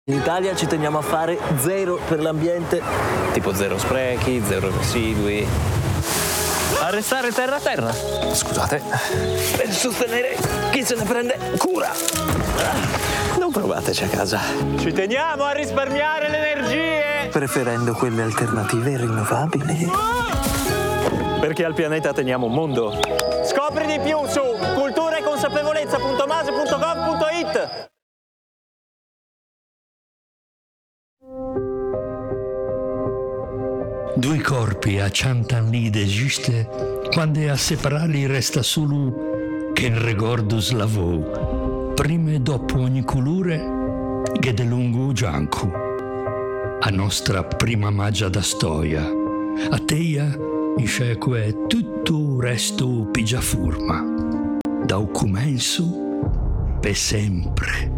In Italia ci teniamo a fare zero per l'ambiente, tipo zero sprechi, zero residui. Arrestare terra a terra. Scusate. Per sostenere chi se ne prende cura. Non provateci a casa. Ci teniamo a risparmiare le energie. Preferendo quelle alternative e rinnovabili. Perché al pianeta teniamo un mondo. Scopri di più su culturaeconsapevolezza.mase.gov.it. Due corpi a Chantanli d'esiste quando a separarli resta solo che il ricordo slavò, prima e dopo ogni colore che de lungo gianco. A nostra prima magia da storia, a teia in que tutto resto pigia forma, da un comenzo per sempre.